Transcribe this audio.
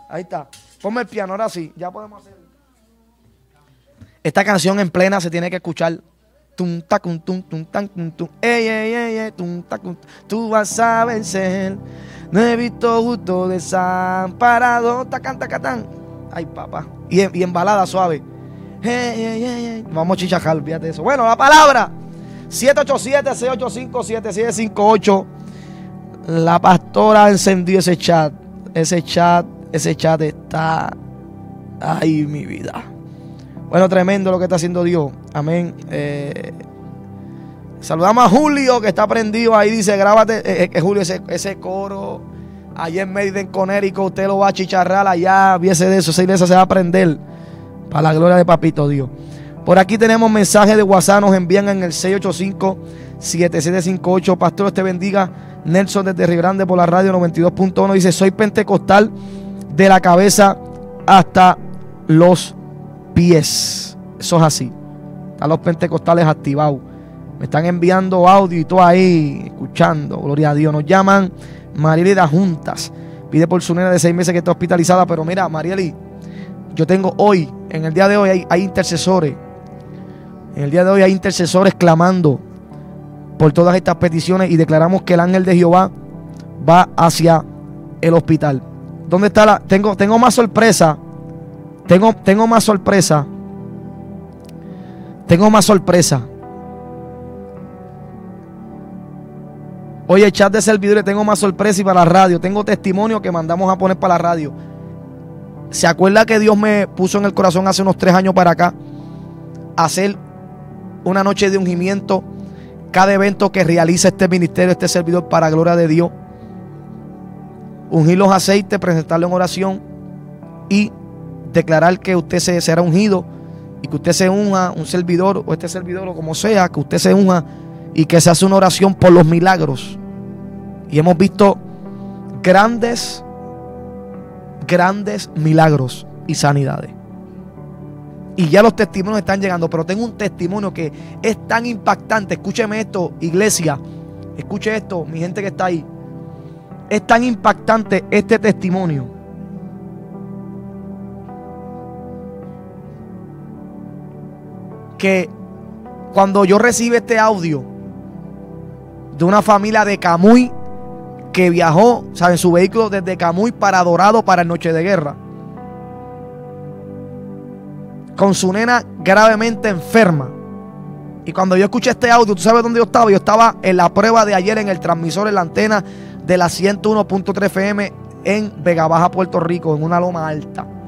Ahí está. Ponme el piano, ahora sí. Ya podemos hacer. Esta canción en plena se tiene que escuchar. Tum, tacum, tum, tum, tan, tum, tum. Ey, ey, ey, ey, tum, tacum. Tú vas a vencer. No he visto justo desamparado. Tacan, tacatán. Ay, papá. Y en balada suave. Hey, hey, hey, hey. Vamos a chichajar, olvídate de eso. Bueno, la palabra 787-685-7758. La pastora encendió ese chat. Ese chat está. Ay, mi vida. Bueno, tremendo lo que está haciendo Dios. Amén. Saludamos a Julio, que está prendido ahí. Dice, grábate, Julio, ese coro. Allá en Medellín, Connecticut, usted lo va a chicharrar allá. Viese de eso, esa iglesia se va a prender. Para la gloria de Papito Dios. Por aquí tenemos mensajes de WhatsApp. Nos envían en el 685-7758. Pastor, te bendiga. Nelson desde Río Grande por la radio 92.1. Dice, soy pentecostal de la cabeza hasta los pies. Eso es así. Están los pentecostales activados. Me están enviando audio y todo ahí, escuchando. Gloria a Dios. Nos llaman Marieli da Juntas. Pide por su nena de 6 meses que está hospitalizada. Pero mira, Marieli, yo tengo hoy, en el día de hoy hay intercesores. En el día de hoy hay intercesores clamando por todas estas peticiones y declaramos que el ángel de Jehová va hacia el hospital. ¿Dónde está la? Tengo más sorpresa. Tengo más sorpresa. Tengo más sorpresa. Oye, chat de servidores, tengo más sorpresa y para la radio. Tengo testimonio que mandamos a poner para la radio. ¿Se acuerda que Dios me puso en el corazón hace unos 3 años para acá hacer una noche de ungimiento? Cada evento que realiza este ministerio, este servidor, para gloria de Dios. Ungir los aceites, presentarlo en oración y declarar que usted será ungido y que usted se unja, un servidor o este servidor o como sea, que usted se unja y que se hace una oración por los milagros. Y hemos visto grandes milagros y sanidades. Y ya los testimonios están llegando, pero tengo un testimonio que es tan impactante. Escúcheme esto, iglesia. Escuche esto, mi gente que está ahí. Es tan impactante este testimonio que cuando yo recibí este audio de una familia de Camuy que viajó, en su vehículo desde Camuy para Dorado para el Noche de Guerra, con su nena gravemente enferma. Y cuando yo escuché este audio, ¿tú sabes dónde yo estaba? Yo estaba en la prueba de ayer en el transmisor, en la antena de la 101.3 FM en Vega Baja, Puerto Rico, en una loma alta.